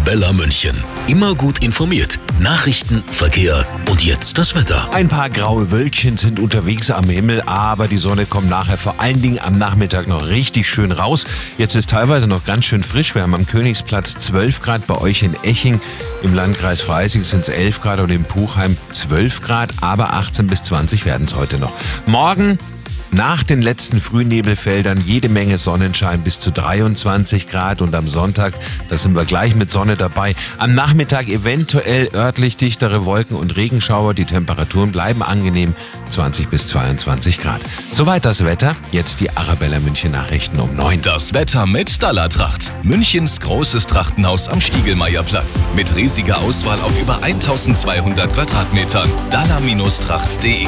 Arabella München. Immer gut informiert. Nachrichten, Verkehr und jetzt das Wetter. Ein paar graue Wölkchen sind unterwegs am Himmel, aber die Sonne kommt nachher vor allen Dingen am Nachmittag noch richtig schön raus. Jetzt ist teilweise noch ganz schön frisch. Wir haben am Königsplatz 12 Grad, bei euch in Eching. Im Landkreis Freising sind es 11 Grad und in Puchheim 12 Grad, aber 18 bis 20 werden es heute noch. Morgen nach den letzten Frühnebelfeldern jede Menge Sonnenschein bis zu 23 Grad und am Sonntag, da sind wir gleich mit Sonne dabei. Am Nachmittag eventuell örtlich dichtere Wolken und Regenschauer. Die Temperaturen bleiben angenehm, 20 bis 22 Grad. Soweit das Wetter. Jetzt die Arabella München Nachrichten um 9. Das Wetter mit Dallartracht. Münchens großes Trachtenhaus am Stiegelmeierplatz. Mit riesiger Auswahl auf über 1200 Quadratmetern. Dallar-tracht.de.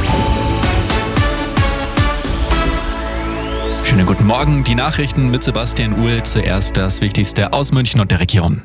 Schönen guten Morgen, die Nachrichten mit Sebastian Uhl. Zuerst das Wichtigste aus München und der Region.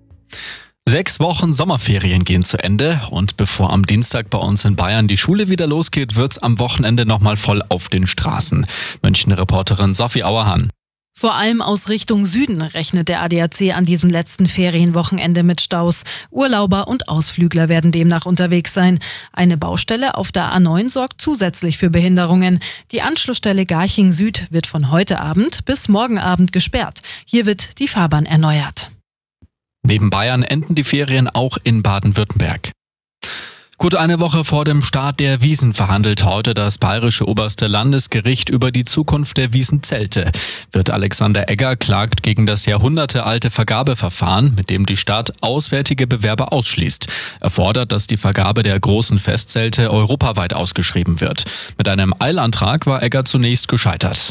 6 Wochen Sommerferien gehen zu Ende und bevor am Dienstag bei uns in Bayern die Schule wieder losgeht, wird's am Wochenende nochmal voll auf den Straßen. München-Reporterin Sophie Auerhahn. Vor allem aus Richtung Süden rechnet der ADAC an diesem letzten Ferienwochenende mit Staus. Urlauber und Ausflügler werden demnach unterwegs sein. Eine Baustelle auf der A9 sorgt zusätzlich für Behinderungen. Die Anschlussstelle Garching Süd wird von heute Abend bis morgen Abend gesperrt. Hier wird die Fahrbahn erneuert. Neben Bayern enden die Ferien auch in Baden-Württemberg. Gut eine Woche vor dem Start der Wiesn verhandelt heute das Bayerische Oberste Landesgericht über die Zukunft der Wiesenzelte. Wirt Alexander Egger klagt gegen das jahrhundertealte Vergabeverfahren, mit dem die Stadt auswärtige Bewerber ausschließt. Er fordert, dass die Vergabe der großen Festzelte europaweit ausgeschrieben wird. Mit einem Eilantrag war Egger zunächst gescheitert.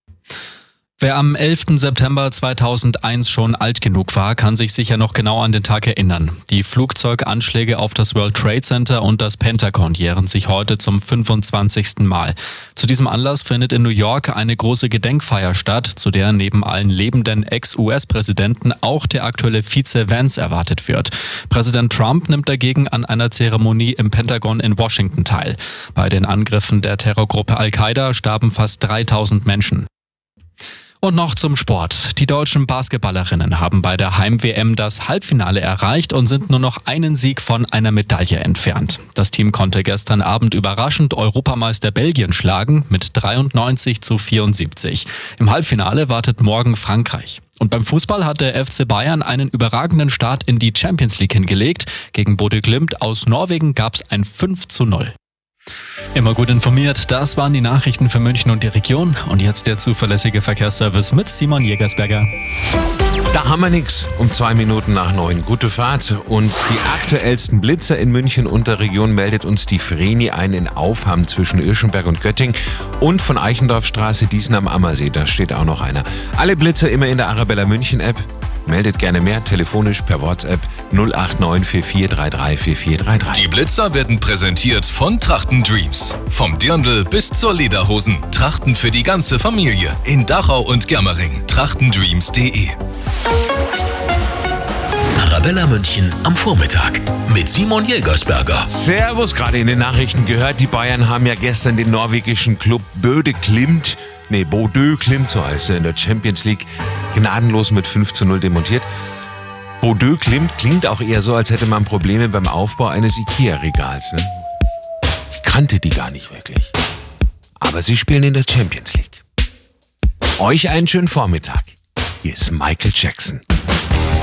Wer am 11. September 2001 schon alt genug war, kann sich sicher noch genau an den Tag erinnern. Die Flugzeuganschläge auf das World Trade Center und das Pentagon jähren sich heute zum 25. Mal. Zu diesem Anlass findet in New York eine große Gedenkfeier statt, zu der neben allen lebenden Ex-US-Präsidenten auch der aktuelle Vize Vance erwartet wird. Präsident Trump nimmt dagegen an einer Zeremonie im Pentagon in Washington teil. Bei den Angriffen der Terrorgruppe Al-Qaida starben fast 3000 Menschen. Und noch zum Sport. Die deutschen Basketballerinnen haben bei der Heim-WM das Halbfinale erreicht und sind nur noch einen Sieg von einer Medaille entfernt. Das Team konnte gestern Abend überraschend Europameister Belgien schlagen mit 93-74. Im Halbfinale wartet morgen Frankreich. Und beim Fußball hat der FC Bayern einen überragenden Start in die Champions League hingelegt. Gegen Bodø Glimt aus Norwegen gab's ein 5:0. Immer gut informiert, das waren die Nachrichten für München und die Region. Und jetzt der zuverlässige Verkehrsservice mit Simon Jägersberger. Da haben wir nix. Um 2 Minuten nach 9. Gute Fahrt. Und die aktuellsten Blitzer in München und der Region meldet uns die Vreni ein in Aufham zwischen Irschenberg und Göttingen und von Eichendorffstraße Diesen am Ammersee. Da steht auch noch einer. Alle Blitzer immer in der Arabella München App. Meldet gerne mehr, telefonisch per WhatsApp 089 4433 4433. Die Blitzer werden präsentiert von Trachten Dreams. Vom Dirndl bis zur Lederhosen. Trachten für die ganze Familie. In Dachau und Germering. Trachtendreams.de. Arabella München am Vormittag mit Simon Jägersberger. Servus, gerade in den Nachrichten gehört, die Bayern haben ja gestern den norwegischen Club Bodø Glimt, so heißt er, in der Champions League gnadenlos mit 5:0 demontiert. Bodø Glimt klingt auch eher so, als hätte man Probleme beim Aufbau eines Ikea-Regals. Ne? Ich kannte die gar nicht wirklich. Aber sie spielen in der Champions League. Euch einen schönen Vormittag. Hier ist Michael Jackson.